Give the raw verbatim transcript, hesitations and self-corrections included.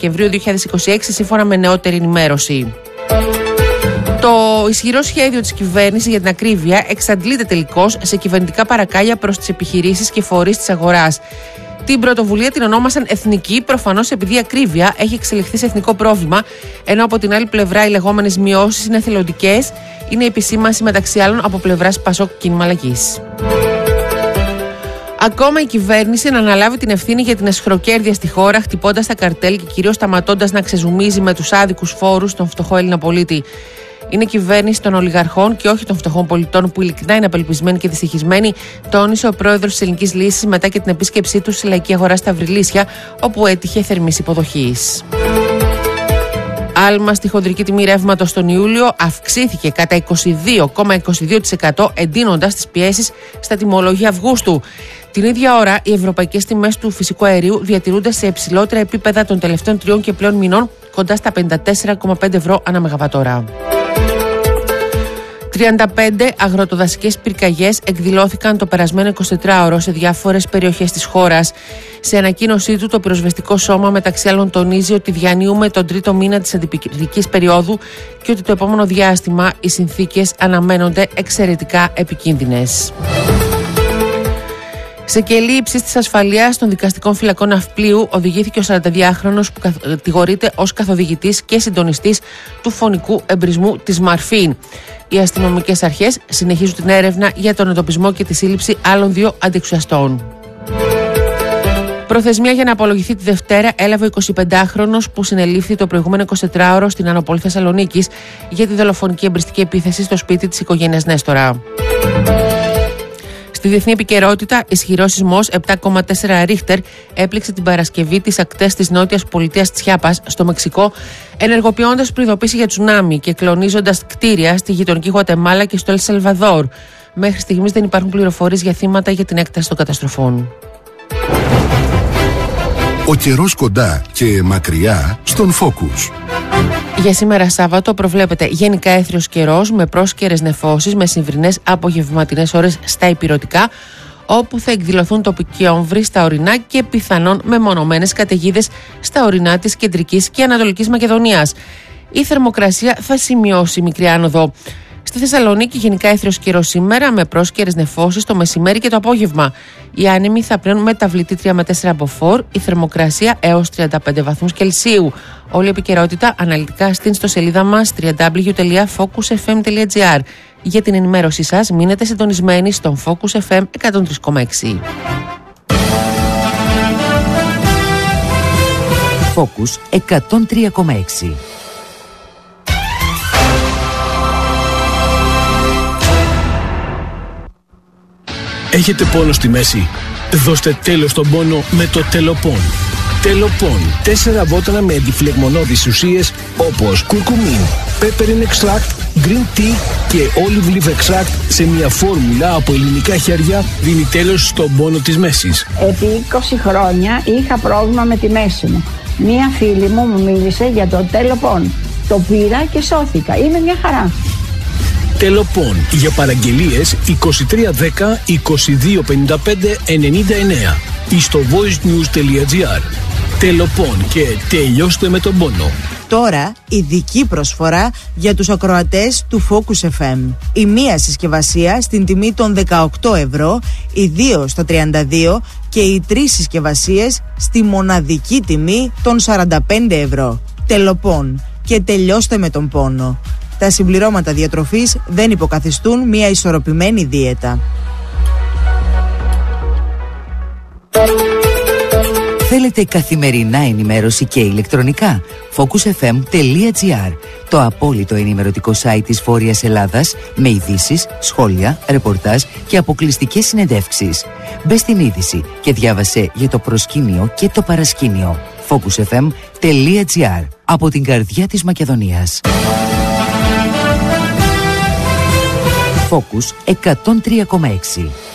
Δεκεμβρίου δύο χιλιάδες είκοσι έξι, σύμφωνα με νεότερη ενημέρωση. Το ισχυρό σχέδιο της κυβέρνησης για την ακρίβεια εξαντλείται τελικώς σε κυβερνητικά παρακάλια προς τις επιχειρήσεις και φορείς της αγοράς. Την πρωτοβουλία την ονόμασαν εθνική, προφανώς επειδή η ακρίβεια έχει εξελιχθεί σε εθνικό πρόβλημα, ενώ από την άλλη πλευρά οι λεγόμενες μειώσεις είναι εθελοντικές, είναι η επισήμανση μεταξύ άλλων από πλευράς Πασόκ Κίνημα Αλλαγής. Ακόμα η κυβέρνηση να αναλάβει την ευθύνη για την αισχροκέρδεια στη χώρα, χτυπώντας τα καρτέλ και κυρίως σταματώντας να ξεζουμίζει με τους άδικους φόρους τον φτωχό Έλληνα πολίτη. Είναι κυβέρνηση των ολιγαρχών και όχι των φτωχών πολιτών που ειλικρινά είναι απελπισμένοι και δυστυχισμένοι, τόνισε ο πρόεδρος της Ελληνικής Λύσης μετά και την επίσκεψή του στη λαϊκή αγορά στα Βρυλίσια, όπου έτυχε θερμής υποδοχής. Άλμα στη χοντρική τιμή ρεύματος τον Ιούλιο αυξήθηκε κατά είκοσι δύο κόμμα είκοσι δύο τοις εκατό, εντείνοντας τις πιέσεις στα τιμολόγια Αυγούστου. Την ίδια ώρα, οι ευρωπαϊκές τιμές του φυσικού αερίου διατηρούνται σε υψηλότερα επίπεδα των τελευταίων τριών και πλέον μηνών, κοντά στα πενήντα τέσσερα κόμμα πέντε ευρώ ανά μεγαβατόρα. τριάντα πέντε αγροτοδασικές πυρκαγιές εκδηλώθηκαν το περασμένο εικοσιτετράωρο σε διάφορες περιοχές της χώρας. Σε ανακοίνωσή του, το πυροσβεστικό σώμα μεταξύ άλλων τονίζει ότι διανύουμε τον τρίτο μήνα της αντιπυρικής περίοδου και ότι το επόμενο διάστημα οι συνθήκες αναμένονται εξαιρετικά επικίνδυνες. Σε κελί υψής της ασφαλείας των δικαστικών φυλακών Ναυπλίου οδηγήθηκε ο σαρανταδυάχρονος που κατηγορείται ως καθοδηγητής και συντονιστής του φωνικού εμπρισμού της Μαρφίν. Οι αστυνομικές αρχές συνεχίζουν την έρευνα για τον εντοπισμό και τη σύλληψη άλλων δύο αντιεξουσιαστών. Προθεσμία για να απολογηθεί τη Δευτέρα έλαβε ο εικοσιπεντάχρονος που συνελήφθη το προηγούμενο εικοσιτετράωρο στην Ανοπόλη Θεσσαλονίκης για τη δολοφονική εμπριστική επίθεση στο σπίτι της οικογένειας Νέστορα. Στη διεθνή επικαιρότητα, ισχυρός σεισμός επτά κόμμα τέσσερα ρίχτερ έπληξε την Παρασκευή τις ακτές της νότιας πολιτείας Τσιάπας στο Μεξικό, ενεργοποιώντας προειδοποίηση για τσουνάμι και κλονίζοντας κτίρια στη γειτονική Γουατεμάλα και στο Ελ Σαλβαδόρ. Μέχρι στιγμής δεν υπάρχουν πληροφορίες για θύματα για την έκταση των καταστροφών. Ο καιρός κοντά και μακριά στον Focus. Για σήμερα Σάββατο προβλέπεται γενικά έθριος καιρός με πρόσκαιρες νεφώσεις με συμβρινές απογευματινές ώρες στα ηπειρωτικά, όπου θα εκδηλωθούν τοπικοί όμβροι στα ορεινά και πιθανόν μεμονωμένες καταιγίδες στα ορεινά της κεντρικής και ανατολικής Μακεδονίας. Η θερμοκρασία θα σημειώσει μικρή άνοδο. Στη Θεσσαλονίκη γενικά έθριος καιρός σήμερα με πρόσκαιρες νεφώσεις το μεσημέρι και το απόγευμα. Οι άνεμοι θα πλέουν μεταβλητή τρία με τέσσερα από φορ, η θερμοκρασία έως τριάντα πέντε βαθμούς Κελσίου. Όλη η επικαιρότητα αναλυτικά στην ιστοσελίδα μας double-u double-u double-u τελεία focus f m τελεία g r. Για την ενημέρωσή σας μείνετε συντονισμένοι στον Focus εφ εμ εκατόν τρία κόμμα έξι. Focus εκατόν τρία κόμμα έξι. Έχετε πόνο στη μέση? Δώστε τέλος στον πόνο με το Τελοπών. Τελοπών. Τέσσερα βότανα με αντιφλεγμονώδεις ουσίες όπως κουρκουμίν, pepperine extract, green tea και olive leaf extract σε μια φόρμουλα από ελληνικά χέρια δίνει τέλος στον πόνο της μέσης. Επί είκοσι χρόνια είχα πρόβλημα με τη μέση μου. Μία φίλη μου μου μίλησε για το Τελοπών. Το πήρα και σώθηκα. Είναι μια χαρά. Τελοπών. Για παραγγελίες είκοσι τρία δέκα είκοσι δύο πενήντα πέντε ενενήντα εννέα ή στο voicenews τελεία gr. Τελοπών και τελειώστε με τον πόνο. Τώρα ειδική προσφορά για τους ακροατές του Focus εφ εμ. Η μία συσκευασία στην τιμή των δεκαοκτώ ευρώ, οι δύο στο τριάντα δύο και οι τρεις συσκευασίες στη μοναδική τιμή των σαράντα πέντε ευρώ. Τελοπών και τελειώστε με τον πόνο. Τα συμπληρώματα διατροφής δεν υποκαθιστούν μια ισορροπημένη δίαιτα. Θέλετε καθημερινά ενημέρωση και ηλεκτρονικά? focus f m τελεία gr, το απόλυτο ενημερωτικό site της Βόρειας Ελλάδας με ειδήσεις, σχόλια, ρεπορτάζ και αποκλειστικές συνεντεύξεις. Μπες στην είδηση και διάβασε για το προσκήνιο και το παρασκήνιο. focus f m τελεία gr, από την καρδιά της Μακεδονίας. Focus εκατόν τρία κόμμα έξι.